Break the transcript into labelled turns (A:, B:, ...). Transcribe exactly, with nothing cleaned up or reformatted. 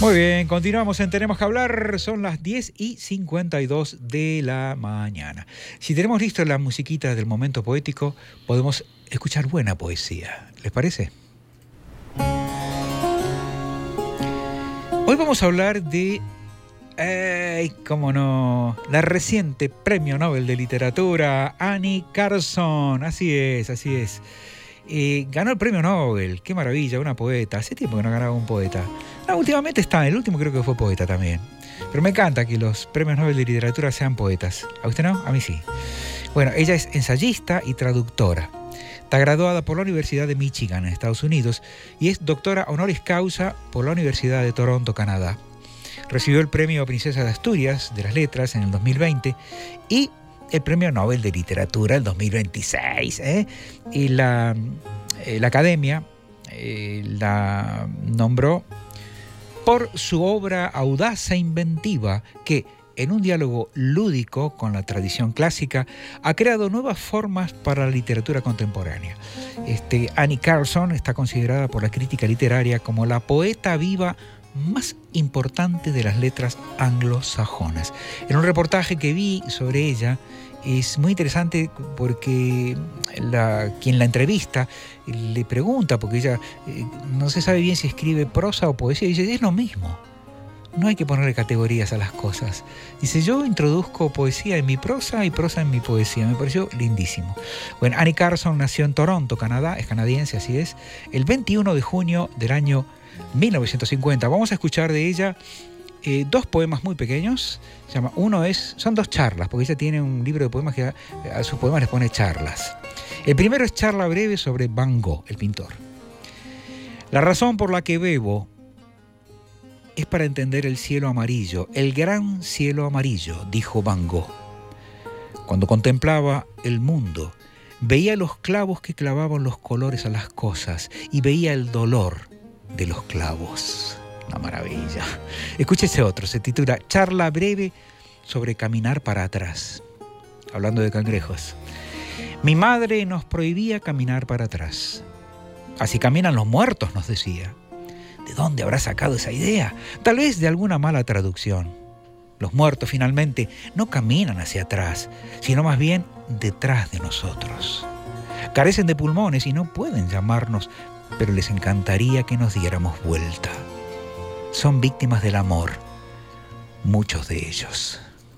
A: Muy bien, continuamos en Tenemos que hablar. Son las diez y cincuenta y dos de la mañana. Si tenemos listo la musiquita del momento poético, podemos escuchar buena poesía. ¿Les parece? Hoy vamos a hablar de... ¡Ay, cómo no! La reciente Premio Nobel de Literatura, Annie Carlson. Así es, así es. Eh, ganó el Premio Nobel. ¡Qué maravilla! Una poeta. Hace tiempo que no ganaba un poeta. No, últimamente está. El último creo que fue poeta también. Pero me encanta que los Premios Nobel de Literatura sean poetas. ¿A usted no? A mí sí. Bueno, ella es ensayista y traductora. Está graduada por la Universidad de Michigan en Estados Unidos y es doctora honoris causa por la Universidad de Toronto, Canadá. Recibió el Premio Princesa de Asturias de las Letras en el dos mil veinte y el Premio Nobel de Literatura el dos mil veintiséis. ¿eh? Y la, eh, la Academia eh, la nombró por su obra audaz e inventiva que, en un diálogo lúdico con la tradición clásica, ha creado nuevas formas para la literatura contemporánea. Este, Annie Carlson está considerada por la crítica literaria como la poeta viva más importante de las letras anglosajonas. En un reportaje que vi sobre ella, es muy interesante porque la, quien la entrevista le pregunta, porque ella eh, no se sabe bien si escribe prosa o poesía, y dice, es lo mismo. No hay que ponerle categorías a las cosas. Dice, yo introduzco poesía en mi prosa y prosa en mi poesía. Me pareció lindísimo. Bueno, Annie Carlson nació en Toronto, Canadá, es canadiense, así es, el veintiuno de junio del año mil novecientos cincuenta. Vamos a escuchar de ella eh, dos poemas muy pequeños. Se llama, uno es, son dos charlas, porque ella tiene un libro de poemas que a, a sus poemas les pone charlas. El primero es charla breve sobre Van Gogh, el pintor. La razón por la que bebo es para entender el cielo amarillo, el gran cielo amarillo, dijo Van Gogh. Cuando contemplaba el mundo, veía los clavos que clavaban los colores a las cosas y veía el dolor de los clavos. Una maravilla. Escúchese otro, se titula Charla breve sobre caminar para atrás. Hablando de cangrejos. Mi madre nos prohibía caminar para atrás. Así caminan los muertos, nos decía. ¿De dónde habrá sacado esa idea? Tal vez de alguna mala traducción. Los muertos finalmente no caminan hacia atrás, sino más bien detrás de nosotros. Carecen de pulmones y no pueden llamarnos, pero les encantaría que nos diéramos vuelta. Son víctimas del amor, muchos de ellos.